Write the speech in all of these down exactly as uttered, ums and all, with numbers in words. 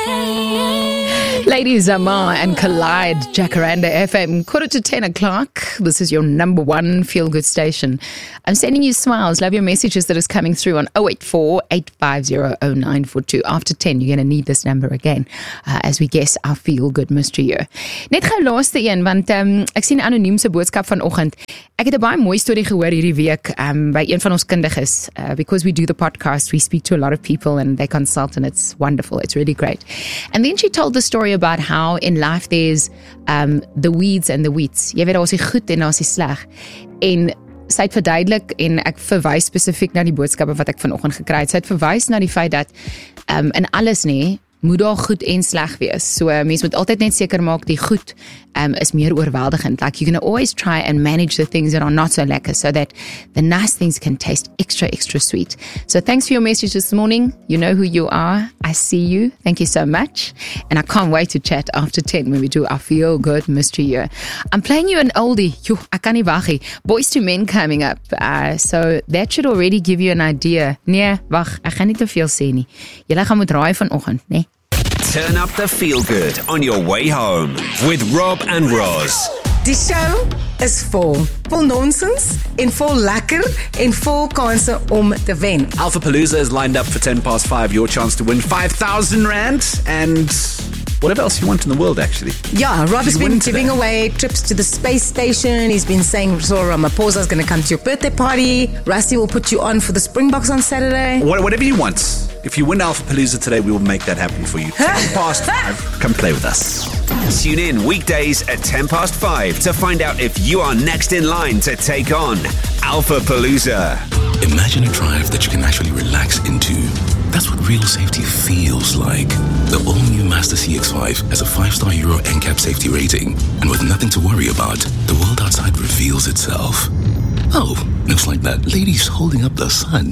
Ladies, Amar and Collide, Jacaranda F M, quarter to ten o'clock. This is your number one feel-good station. I'm sending you smiles. Love your messages that is coming through on oh eight four, eight five zero, oh nine four two. After ten, you're going to need this number again uh, as we guess our feel-good mystery year. Net gou laaste een, want um, ek sien 'n anoniemse boodskap vanoggend. Ek het 'n baie mooi storie gehoor hierdie week um, by een van ons kundiges. Uh, because we do the podcast, we speak to a lot of people and they consult, and it's wonderful. It's really great. And then she told the story about how in life there's um, the weeds and the wheats. Jy weet, daar is die goed en daar is die sleg. En sy het verduidelik, en ek verwys spesifiek na die boodskappe wat ek vanoggend gekry het. Sy het verwys na die feit dat um, in alles nie, moet daar goed en sleg wees. So uh, mens moet altyd net seker maak die goed um, is meer oorweldigend. Like you're going to always try and manage the things that are not so lekker so that the nice things can taste extra, extra sweet. So thanks for your message this morning. You know who you are. I see you. Thank you so much. And I can't wait to chat after ten when we do our Feel Good Mystery Year. I'm playing you an oldie. Yo, ek kan nie wag nie. Boys to Men coming up. Uh, so that should already give you an idea. Nee, wag, ek gaan nie te veel sê nie. Julle gaan moet raai vanoggend, nee. Turn up the feel good on your way home with Rob and Roz. Die show is vol. Vol nonsens en vol lekker en vol kanse om te wen. Alphapalooza is lined up for ten past five. Your chance to win five thousand rand and whatever else you want in the world, actually. Yeah, Rob has been today? giving away trips to the space station. He's been saying Zora Ramaphosa is going to come to your birthday party. Rusty will put you on for the Springboks on Saturday. What, whatever you want. If you win Alphapalooza today, we will make that happen for you. ten past five. Come play with us. Tune in weekdays at ten past five to find out if you are next in line to take on Alphapalooza. Imagine a drive that you can actually relax into. That's what real safety feels like. The all-new Mazda C X five has a five-star Euro N CAP safety rating. And with nothing to worry about, the world outside reveals itself. Oh, looks like that lady's holding up the sun.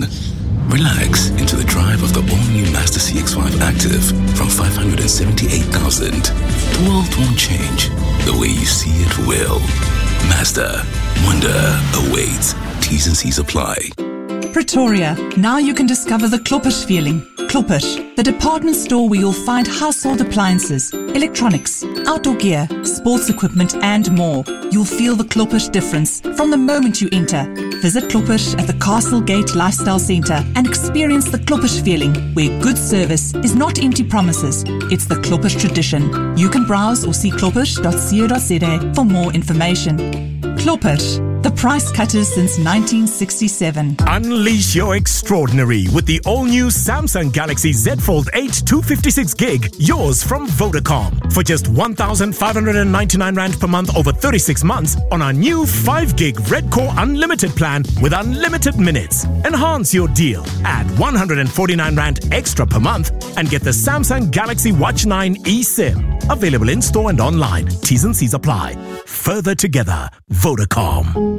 Relax into the drive of the all-new Mazda C X five Active from five hundred seventy-eight thousand. The world won't change. The way you see it will. Mazda. Wonder awaits. T's and C's apply. Pretoria. Now you can discover the Kloppish feeling. Kloppish, the department store where you'll find household appliances, electronics, outdoor gear, sports equipment and more. You'll feel the Kloppish difference from the moment you enter. Visit Kloppish at the Castle Gate Lifestyle Centre and experience the Kloppish feeling, where good service is not empty promises. It's the Kloppish tradition. You can browse or see kloppish dot co dot za for more information. Kloppish, the price cutters since nineteen sixty-seven. Unleash your extraordinary with the all-new Samsung Galaxy Z Fold eight two fifty-six gig, yours from Vodacom. For just one thousand five hundred ninety-nine rand per month over thirty-six months on our new five gig Red Core Unlimited plan with unlimited minutes. Enhance your deal. Add one hundred forty-nine rand extra per month and get the Samsung Galaxy Watch nine eSIM. Available in store and online. T's and C's apply. Further together, Vodacom.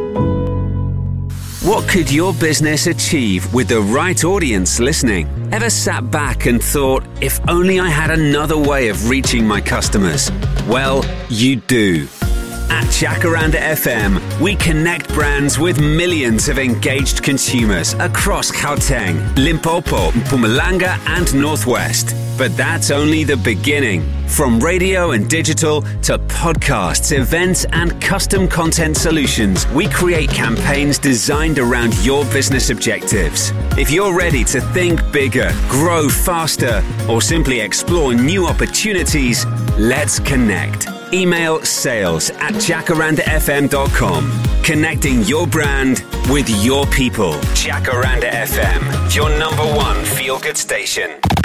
What could your business achieve with the right audience listening? Ever sat back and thought, if only I had another way of reaching my customers? Well, you do. At Jacaranda F M, we connect brands with millions of engaged consumers across Gauteng, Limpopo, Mpumalanga and Northwest. But that's only the beginning. From radio and digital to podcasts, events and custom content solutions, we create campaigns designed around your business objectives. If you're ready to think bigger, grow faster, or simply explore new opportunities, let's connect. Email sales at jacaranda f m dot com. Connecting your brand with your people. Jacaranda F M, your number one feel-good station.